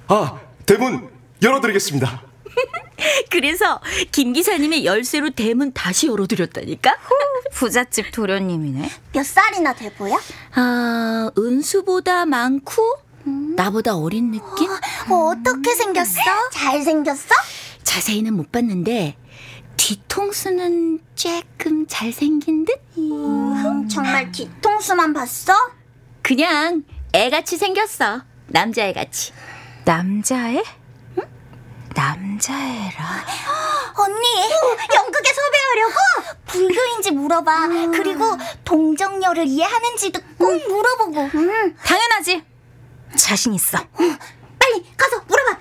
대문 열어드리겠습니다. 그래서 김 기사님의 열쇠로 대문 다시 열어드렸다니까? 부잣집 도련님이네. 몇 살이나 돼 보여? 은수보다 많고 나보다 어린 느낌? 어떻게 생겼어? 잘생겼어? 자세히는 못 봤는데 뒤통수는 조금 잘생긴 듯? 정말 뒤통수만 봤어? 그냥 애같이 생겼어. 남자애같이. 남자애? 응? 남자애라. 언니, 연극에 섭외하려고? 불교인지 물어봐. 그리고 동정녀를 이해하는지도 꼭 물어보고. 당연하지. 자신 있어. 빨리 가서 물어봐.